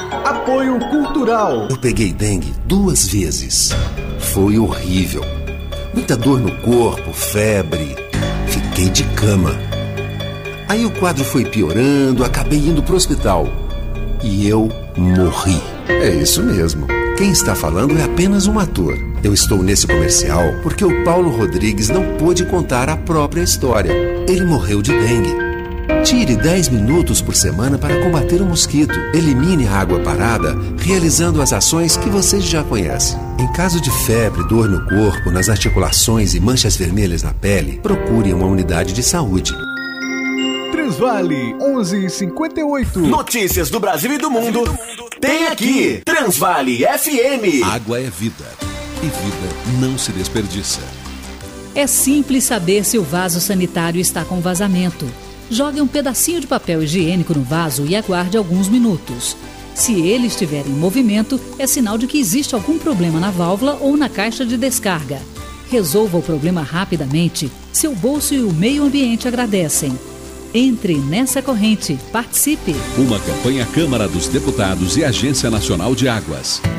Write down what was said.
Apoio Cultural. Eu peguei dengue 2 vezes. Foi horrível. Muita dor no corpo, febre. Fiquei de cama. Aí o quadro foi piorando, acabei indo pro hospital. E eu morri. É isso mesmo. Quem está falando é apenas um ator. Eu estou nesse comercial porque o Paulo Rodrigues não pôde contar a própria história. Ele morreu de dengue. Tire 10 minutos por semana para combater o mosquito. Elimine a água parada, realizando as ações que você já conhece. Em caso de febre, dor no corpo, nas articulações e manchas vermelhas na pele, procure uma unidade de saúde. Transvale 1158. Notícias do Brasil e do mundo. Tem aqui Transvale FM. Água é vida. E vida não se desperdiça. É simples saber se o vaso sanitário está com vazamento. Jogue um pedacinho de papel higiênico no vaso e aguarde alguns minutos. Se ele estiver em movimento, é sinal de que existe algum problema na válvula ou na caixa de descarga. Resolva o problema rapidamente. Seu bolso e o meio ambiente agradecem. Entre nessa corrente. Participe. Uma campanha Câmara dos Deputados e Agência Nacional de Águas.